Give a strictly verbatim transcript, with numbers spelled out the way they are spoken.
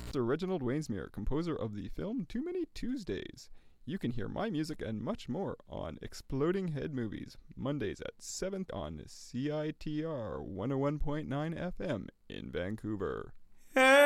Mister Reginald Wainsmere, composer of the film Too Many Tuesdays. You can hear my music and much more on Exploding Head Movies, Mondays at seven on C I T R one oh one point nine F M in Vancouver.